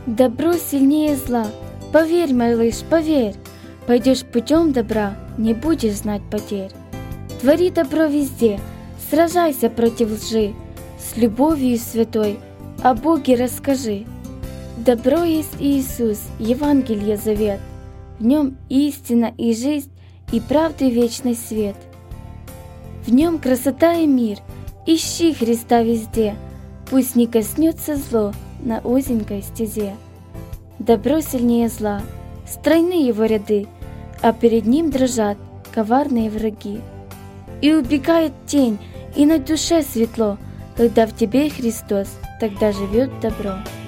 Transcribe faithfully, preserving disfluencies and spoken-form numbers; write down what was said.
Добро сильнее зла. Поверь, малыш, поверь. Пойдешь путем добра, не будешь знать потерь. Твори добро везде, сражайся против лжи, с любовью святой о Боге расскажи. Добро есть Иисус, Евангелие завет, в нем истина и жизнь, и правды вечный свет. В нем красота и мир, ищи Христа везде, пусть не коснется зло на узенькой стезе. Добро сильнее зла, стройны его ряды, а перед ним дрожат коварные враги. И убегает тень, и на душе светло, когда в тебе Христос, тогда живет добро.